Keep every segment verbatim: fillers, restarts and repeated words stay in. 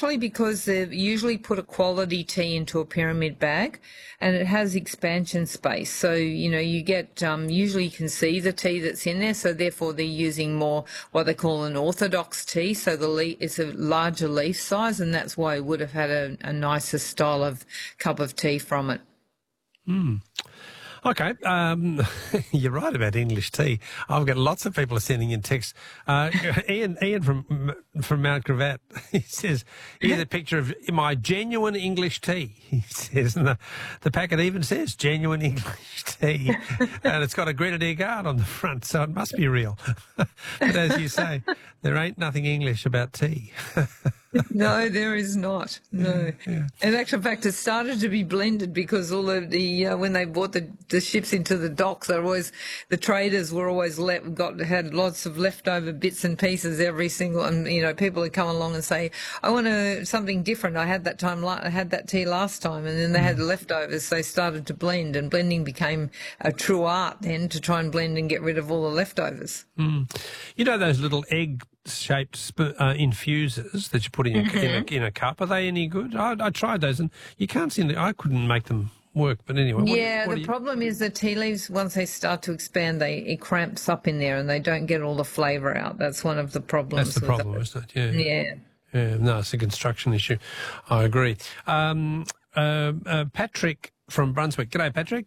actually because they've usually put a quality tea into a pyramid bag, and it has expansion space. So, you know, you get, um, usually you can see the tea that's in there, so therefore they're using more what they call an orthodox tea, so the leaf, it's a larger leaf size, and that's why it would have had a, a nicer style of cup of tea from it. Mm. Okay, um, you're right about English tea. I've got lots of people sending in texts. Uh, Ian, Ian from from Mount Gravatt, he says, here's a picture of my genuine English tea. He says, and the, the packet even says genuine English tea, and it's got a Grenadier Guard on the front, so it must be real. But as you say, there ain't nothing English about tea. No, there is not. No. Yeah. In actual fact, it started to be blended because all of the, uh, when they brought the, the ships into the docks, they were always, the traders were always let, got, had lots of leftover bits and pieces every single, and, you know, people would come along and say, I want a, something different. I had that time, I had that tea last time, and then they mm. had leftovers, so they started to blend, and blending became a true art then to try and blend and get rid of all the leftovers. Mm. You know those little egg shaped sp- uh, infusers that you put in, mm-hmm. in, a, in a cup, are they any good? I, I tried those and you can't seem to, I couldn't make them work, but anyway. Yeah, what, what the you... problem is the tea leaves, once they start to expand, they it cramps up in there and they don't get all the flavour out. That's one of the problems. That's the problem, those. isn't it? Yeah. Yeah. Yeah, no, it's a construction issue. I agree. Um, uh, uh, Patrick from Brunswick. G'day, Patrick.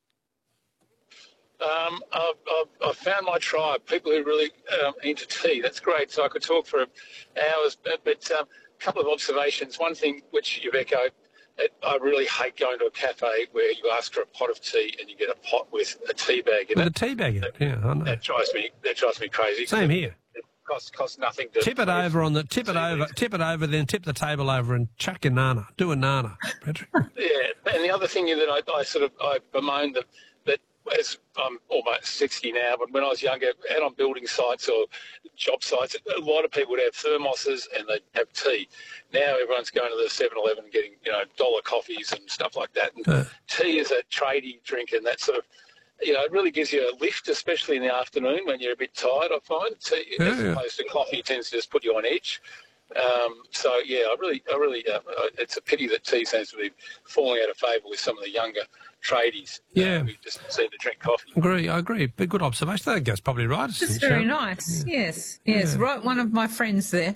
Um, I've, I've, I've found my tribe, people who are really um, into tea. That's great. So I could talk for hours, but, but um, a couple of observations. One thing which you've echoed, it, I really hate going to a cafe where you ask for a pot of tea and you get a pot with a tea bag in with it. With a tea bag in it, yeah, I know. That drives me, that drives me crazy. Same here. It costs, costs nothing to... Tip it over on the, tip it over, tip it over, then tip the table over and chuck your nana. Do a nana, Patrick. Yeah, and the other thing is that I, I sort of, I bemoan that, that as I'm almost sixty now, but when I was younger, out on building sites or job sites, a lot of people would have thermoses and they'd have tea. Now everyone's going to the seven eleven and getting, you know, dollar coffees and stuff like that. And uh. tea is a tradie drink, and that sort of, you know, it really gives you a lift, especially in the afternoon when you're a bit tired, I find. Tea, yeah, as opposed to coffee, tends to just put you on edge. Um, so, yeah, I really, I really, uh, it's a pity that tea seems to be falling out of favour with some of the younger tradies. Yeah. Uh, who just seem to drink coffee. Agree, I agree. But good observation. I think that's probably right. It's very nice. Yeah. Yes, yes. Yeah. Right, one of my friends there.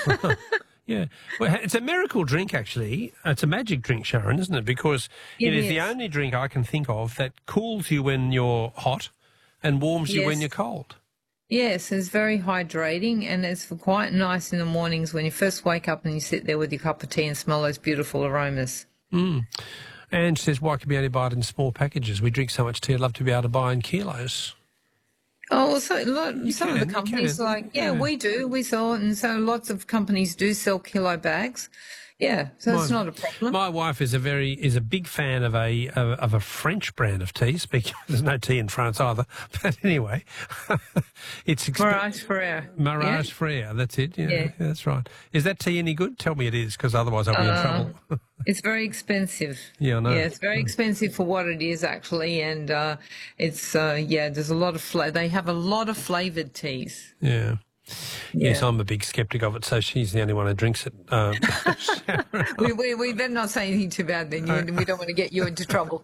Yeah. Well, it's a miracle drink, actually. It's a magic drink, Sharon, isn't it? Because it, it is, is the only drink I can think of that cools you when you're hot and warms you yes. when you're cold. Yes, it's very hydrating, and it's quite nice in the mornings when you first wake up and you sit there with your cup of tea and smell those beautiful aromas. Mm. And she says, why can we only buy it in small packages? We drink so much tea, I'd love to be able to buy in kilos. Oh, well, so like, some can, of the companies, like, yeah, yeah, we do, we sell it, and so lots of companies do sell kilo bags. Yeah, so my, it's not a problem. My wife is a very is a big fan of a of, of a French brand of tea. Speaking, there's no tea in France either, but anyway, it's exp- Mirage Frere. Mirage yeah. Frere, that's it. Yeah, yeah. yeah, that's right. Is that tea any good? Tell me it is, because otherwise I'll be uh, in trouble. It's very expensive. Yeah, I know. Yeah, it's very expensive for what it is actually, and uh, it's uh, yeah. There's a lot of fla- they have a lot of flavoured teas. Yeah. Yeah. Yes, I'm a big sceptic of it, so she's the only one who drinks it. Um, we, we, we better not say anything too bad then. You, we don't want to get you into trouble.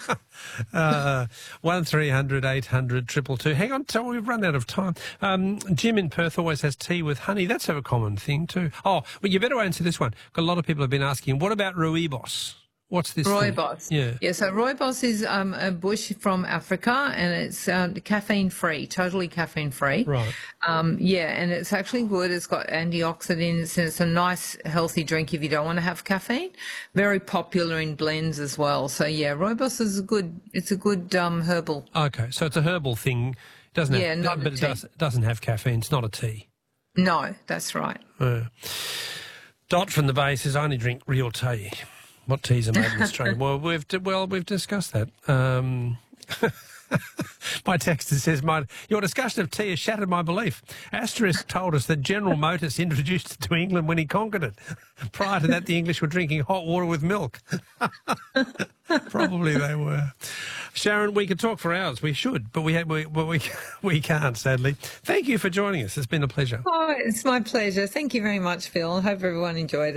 uh, one three hundred eight hundred two two two. Hang on, so we've run out of time. Um, Jim in Perth always has tea with honey. That's a common thing too. Oh, well, you better answer this one. A lot of people have been asking, what about rooibos? What's this? Rooibos. Yeah. Yeah, so rooibos is um, a bush from Africa, and it's um, caffeine-free, totally caffeine-free. Right. Um, yeah, and it's actually good. It's got antioxidants, and it's a nice, healthy drink if you don't want to have caffeine. Very popular in blends as well. So, yeah, rooibos is a good, it's a good um, herbal. Okay, so it's a herbal thing. It doesn't have, yeah, not but a it, tea. does, it doesn't have caffeine. It's not a tea. No, that's right. Uh, Dot from the Bay says, I only drink real tea. What teas are made in Australia? well, we've well we've discussed that. Um, my texter says, my, your discussion of tea has shattered my belief. Asterisk told us that General Motors introduced it to England when he conquered it. Prior to that, the English were drinking hot water with milk. Probably they were. Sharon, we could talk for hours. We should, but we have, we, but we we can't, sadly. Thank you for joining us. It's been a pleasure. Oh, it's my pleasure. Thank you very much, Phil. I hope everyone enjoyed it.